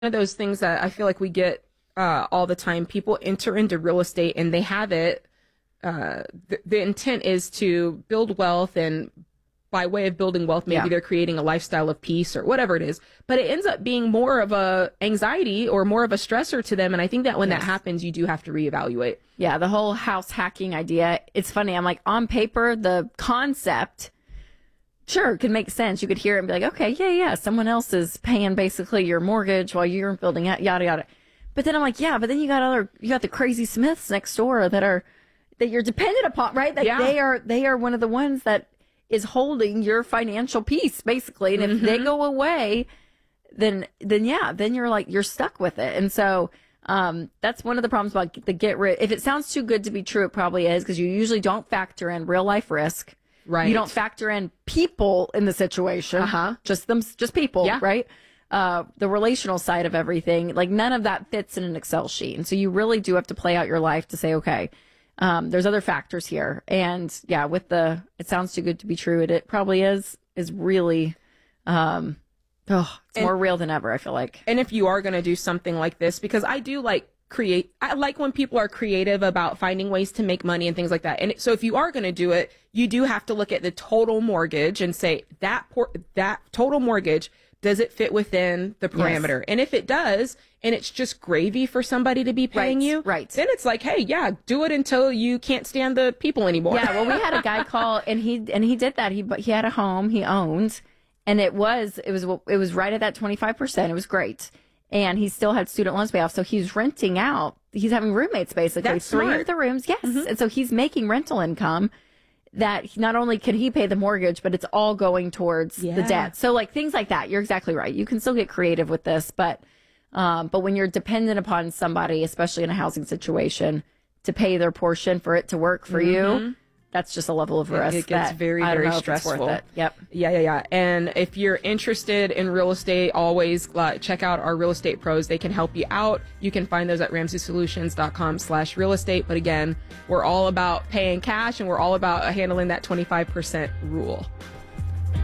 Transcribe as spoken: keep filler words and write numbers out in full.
of those things that I feel like we get uh, all the time. People enter into real estate and they have it. Uh, th- the intent is to build wealth, and by way of building wealth, maybe Yeah. they're creating a lifestyle of peace or whatever it is. But it ends up being more of a anxiety or more of a stressor to them. And I think that when Yes. that happens, you do have to reevaluate. Yeah, the whole house hacking idea. It's funny. I'm like, on paper, the concept, sure, could make sense. You could hear it and be like, okay, yeah, yeah, someone else is paying basically your mortgage while you're building out, yada, yada. But then I'm like, yeah, but then you got other, you got the crazy Smiths next door that are, that you're dependent upon, right? That Yeah. they are, they are one of the ones that is holding your financial peace, basically. And if Mm-hmm. they go away, then, then yeah, then you're like, you're stuck with it. And so, um, that's one of the problems about the get rid. If it sounds too good to be true, it probably is, because you usually don't factor in real life risk. Right. You don't factor in people in the situation. Uh-huh. Just them, just people, Yeah. right? Uh, the relational side of everything, like none of that fits in an Excel sheet. And so you really do have to play out your life to say, okay, um, there's other factors here. And yeah, with the, it sounds too good to be true. It, it probably is, is really, um, oh, it's And- more real than ever, I feel like. And if you are going to do something like this, because I do like create, I like when people are creative about finding ways to make money and things like that. And so if you are going to do it, you do have to look at the total mortgage and say that por- that total mortgage, does it fit within the parameter? Yes. And if it does, and it's just gravy for somebody to be paying Right, you, right. then it's like, hey, yeah, do it until you can't stand the people anymore. Yeah, well, we had a guy call, and he and he did that. He but he had a home he owned, and it was it was it was right at that twenty-five percent. It was great, and he still had student loans pay off, so he's renting out. He's having roommates basically, That's three smart. of the rooms, yes, and so he's making rental income. That he- not only can he pay the mortgage, but it's all going towards the Yeah. debt. So like things like that, you're exactly right. You can still get creative with this, but um, but when you're dependent upon somebody, especially in a housing situation, to pay their portion for it to work for you, that's just a level of risk. It gets that very, I don't very know if it's worth stressful. it. Yep. Yeah, yeah, yeah. And if you're interested in real estate, always uh, check out our real estate pros. They can help you out. You can find those at ramsey solutions dot com slash real estate. But again, we're all about paying cash, and we're all about handling that twenty-five percent rule.